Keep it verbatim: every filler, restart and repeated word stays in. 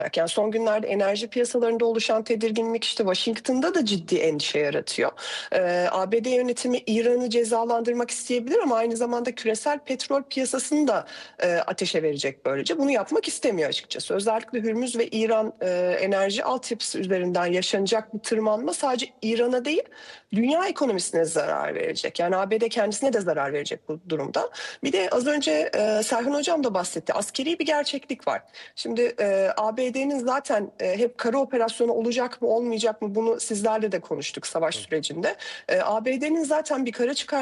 Yani son günlerde enerji piyasalarında oluşan tedirginlik işte Washington'da da ciddi endişe yaratıyor. Ee, A B D yönetimi İran'ı cezalandırmak isteyebilir ama aynı zamanda küresel petrol piyasasını da e, ateşe verecek böylece. Bunu yapmak istemiyor açıkçası. Özellikle Hürmüz ve İran e, enerji altyapısı üzerinden yaşanacak bu tırmanma sadece İran'a değil, dünya ekonomisine zarar verecek. Yani A B D kendisine de zarar verecek bu durumda. Bir de az önce e, Serhan Hocam da bahsetti. Askeri bir gerçeklik var. Şimdi e, A B D'nin zaten e, hep kara operasyonu olacak mı olmayacak mı bunu sizlerle de konuştuk savaş sürecinde. E, A B D'nin zaten bir kara çıkar